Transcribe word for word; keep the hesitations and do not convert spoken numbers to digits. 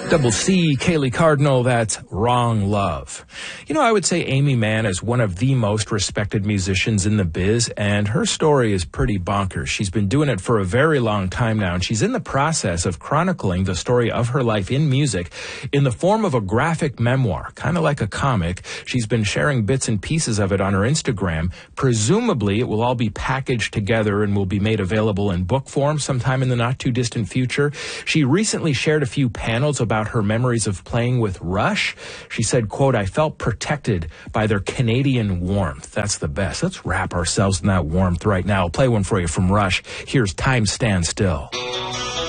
Double C, Kaylee Cardinal, that's Wrong Love. You know, I would say Aimee Mann is one of the most respected musicians in the biz, and her story is pretty bonkers. She's been doing it for a very long time now, and she's in the process of chronicling the story of her life in music in the form of a graphic memoir, kind of like a comic. She's been sharing bits and pieces of it on her Instagram. Presumably, it will all be packaged together and will be made available in book form sometime in the not-too-distant future. She recently shared a few panels about her memories of playing with Rush. She said, quote, "I felt protected by their Canadian warmth." That's the best. Let's wrap ourselves in that warmth right now. I'll play one for you from Rush. Here's Time Stand Still.